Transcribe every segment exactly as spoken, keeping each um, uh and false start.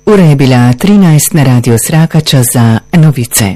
Ura je bila trinajst na radiju Sraka, čas za novice.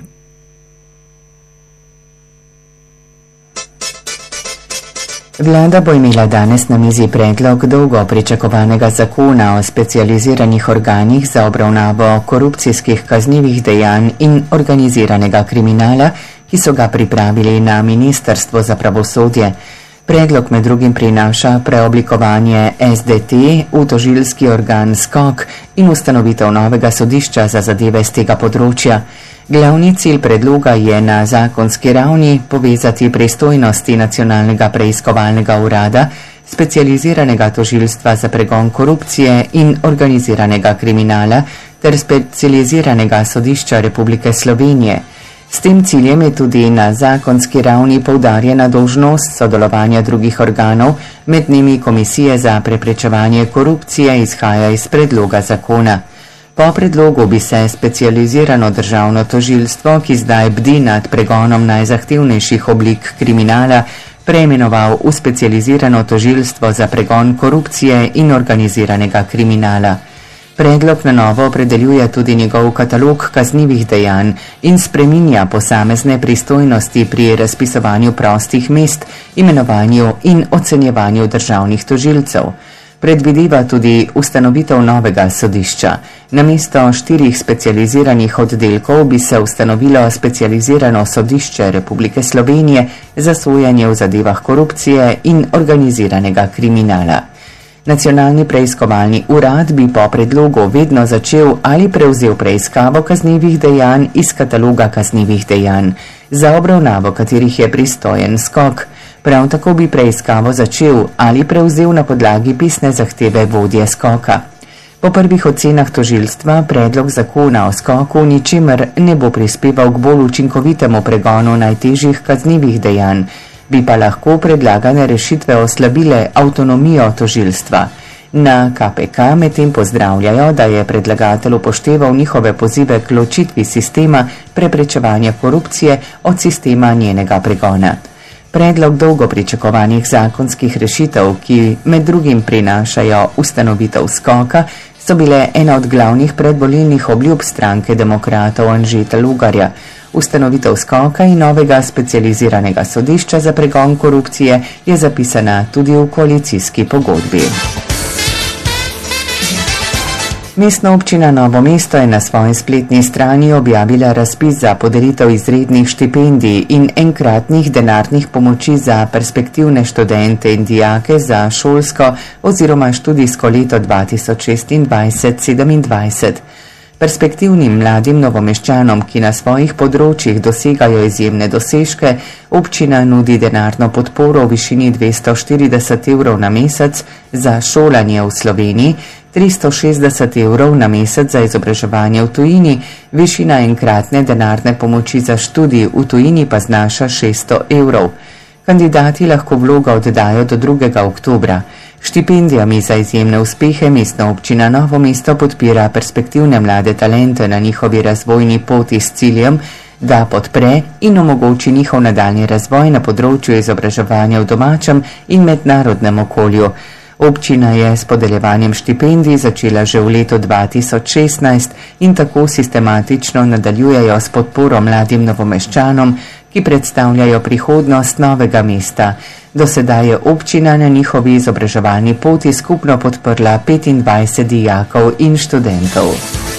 Vlada bo imela danes na mizi predlog dolgo pričakovanega zakona o specializiranih organih za obravnavo korupcijskih kaznivih dejanj in organiziranega kriminala, ki so ga pripravili na Ministrstvo za pravosodje. Predlog med drugim prinaša preoblikovanje S D T v tožilski organ SKOK in ustanovitev novega sodišča za zadeve z tega področja. Glavni cilj predloga je na zakonski ravni povezati pristojnosti Nacionalnega preiskovalnega urada, specializiranega tožilstva za pregon korupcije in organiziranega kriminala ter specializiranega sodišča Republike Slovenije. S tem ciljem je tudi na zakonski ravni poudarjena dolžnost sodelovanja drugih organov, med njimi Komisije za preprečevanje korupcije izhaja iz predloga zakona. Po predlogu bi se specializirano državno tožilstvo, ki zdaj bdi nad pregonom najzahtevnejših oblik kriminala, preimenoval v specializirano tožilstvo za pregon korupcije in organiziranega kriminala. Predlog na novo opredeljuje tudi njegov katalog kaznivih dejanj in spreminja posamezne pristojnosti pri razpisovanju prostih mest, imenovanju in ocenjevanju državnih tožilcev. Predvideva tudi ustanovitev novega sodišča. Namesto štirih specializiranih oddelkov bi se ustanovilo specializirano sodišče Republike Slovenije za sojenje v zadevah korupcije in organiziranega kriminala. Nacionalni preiskovalni urad bi po predlogu vedno začel ali prevzel preiskavo kaznivih dejanj iz kataloga kaznivih dejanj, za obravnavo katerih je pristojen SKOK. Prav tako bi preiskavo začel ali prevzel na podlagi pisne zahteve vodje SKOK-a. Po prvih ocenah tožilstva predlog zakona o SKOK-u ničemer ne bo prispeval k bolj učinkovitemu pregonu najtežjih kaznivih dejanj, bi pa lahko predlagane rešitve oslabile avtonomijo tožilstva. Na K P K medtem pozdravljajo, da je predlagatelj upošteval njihove pozive k ločitvi sistema preprečevanja korupcije od sistema njenega pregona. Predlog dolgo pričakovanih zakonskih rešitev, ki med drugim prinašajo ustanovitev SKOK-a, so bile ena od glavnih predvolilnih obljub stranke demokratov Anžeta Logarja. Ustanovitev SKOK-a in novega specializiranega sodišča za pregon korupcije je zapisana tudi v koalicijski pogodbi. Mestna občina Novo mesto je na svoji spletni strani objavila razpis za podelitev izrednih štipendij in enkratnih denarnih pomoči za perspektivne študente in dijake za šolsko oziroma študijsko leto dva tisoč šestindvajset sedemindvajset. Perspektivnim mladim Novomeščanom, ki na svojih področjih dosegajo izjemne dosežke, občina nudi denarno podporo v višini dvesto štirideset evrov na mesec za šolanje v Sloveniji, tristo šestdeset evrov na mesec za izobraževanje v tujini, višina enkratne denarne pomoči za študij v tujini pa znaša šeststo evrov. Kandidati lahko vlogo oddajo do drugega oktobra. Štipendijami za izjemne uspehe Mestna občina Novo mesto podpira perspektivne mlade talente na njihovi razvojni poti s ciljem, da podpre in omogoči njihov nadaljnji razvoj na področju izobraževanja v domačem in mednarodnem okolju. Občina je s podeljevanjem štipendij začela že v letu dva tisoč šestnajst in tako sistematično nadaljujejo s podporo mladim Novomeščanom, ki predstavljajo prihodnost novega mesta. Do sedaj je občina na njihovi izobraževalni poti skupno podprla petindvajset dijakov in študentov.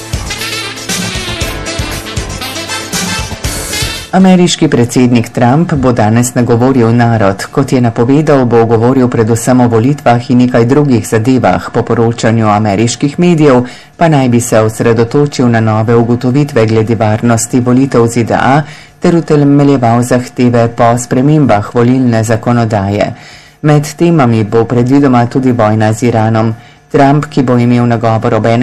Ameriški predsednik Trump bo danes nagovoril narod. Kot je napovedal, bo govoril predvsem o volitvah in nekaj drugih zadevah. Po poročanju ameriških medijev pa naj bi se osredotočil na nove ugotovitve glede varnosti volitev Z D A ter utemeljeval zahteve po spremembah volilne zakonodaje. Med temami bo predvidoma tudi vojna z Iranom. Trump, ki bo imel nagovor ob